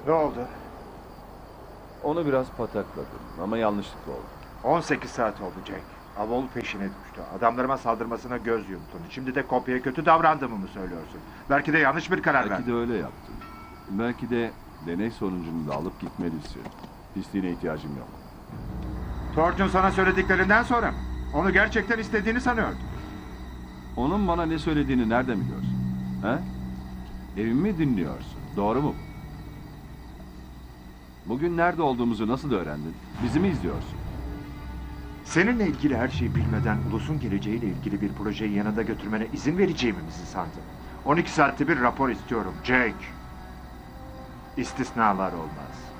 Ne oldu? Onu biraz patakladım ama yanlışlıkla oldu. 18 saat oldu Jack. Avol peşine düştü. Adamlarıma saldırmasına göz yumdun. Şimdi de kopya kötü davrandığımı mı söylüyorsun? Belki de yanlış bir karar Belki verdin. de öyle yaptım. Belki de deney sonucunu da alıp gitmelisin. Pisliğine ihtiyacım yok. Torch'un sana söylediklerinden sonra mı? Onu gerçekten istediğini sanıyordum. Onun bana ne söylediğini nereden biliyorsun? He? Evimi dinliyorsun. Doğru mu? Bugün nerede olduğumuzu nasıl öğrendin? Bizi mi izliyorsun? Seninle ilgili her şeyi bilmeden ulusun geleceğiyle ilgili bir projeyi yanında götürmene izin vereceğimi mi sandın? 12 saatte bir rapor istiyorum Jake. İstisnalar olmaz.